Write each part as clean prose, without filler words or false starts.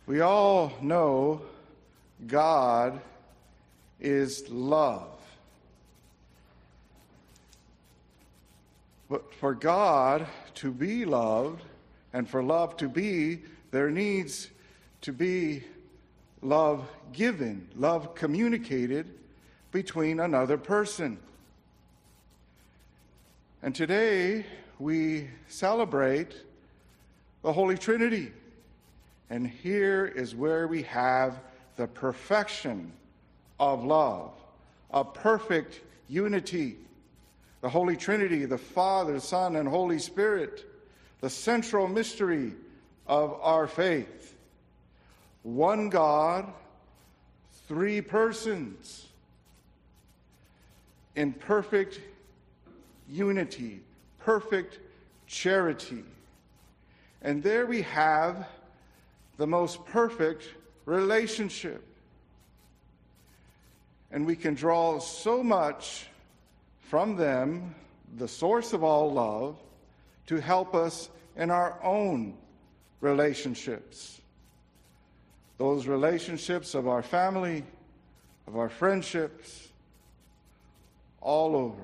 We all know God is love. But for God to be loved and for love to be, there needs to be love given, love communicated between another person. And today we celebrate the Holy Trinity. And here is where we have the perfection of love, a perfect unity. The Holy Trinity, the Father, Son, and Holy Spirit, the central mystery of our faith. One God, three persons, in perfect unity, perfect charity. And there we have the most perfect relationship. And we can draw so much from them, the source of all love, to help us in our own relationships. Those relationships of our family, of our friendships, all over.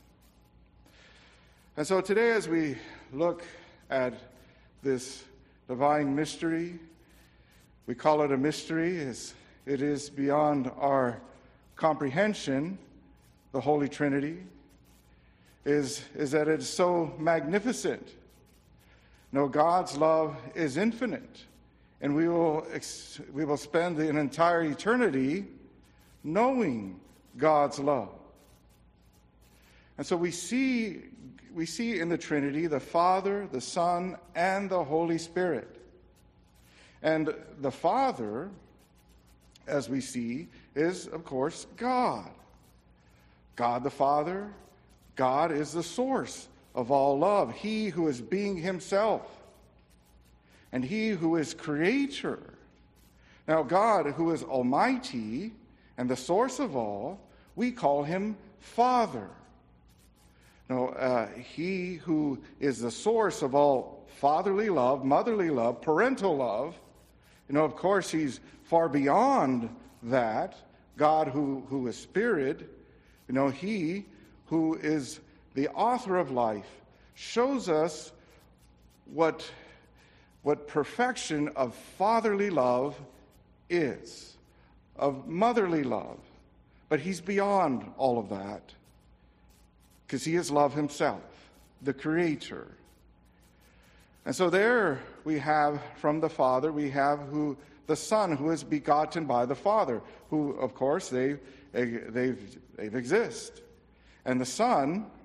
And so today, as we look at this divine mystery, we call it a mystery, as it is beyond our comprehension, the Holy Trinity, is that it's so magnificent. No, God's love is infinite, and we will spend an entire eternity knowing God's love. And so we see in the Trinity the Father, the Son, and the Holy Spirit. And the Father, as we see, is, of course, God. God the Father. God is the source of all love. He who is being himself. And he who is creator. Now, God, who is almighty and the source of all, we call him Father. Now, he who is the source of all fatherly love, motherly love, parental love, of course, he's far beyond that. God who is spirit, he who is the author of life, shows us what perfection of fatherly love is, of motherly love. But he's beyond all of that, because he is love himself, the creator. And so there we have from the Father, we have the Son who is begotten by the Father, who, of course, they exist. And the Son